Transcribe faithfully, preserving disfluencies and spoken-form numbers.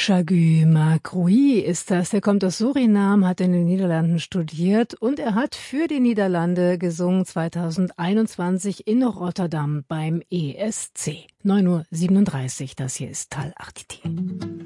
Chagu Macroui ist das. Er kommt aus Suriname, hat in den Niederlanden studiert und er hat für die Niederlande gesungen zweitausendeinundzwanzig in Rotterdam beim E S C. neun Uhr siebenunddreißig, das hier ist Tal Artiti.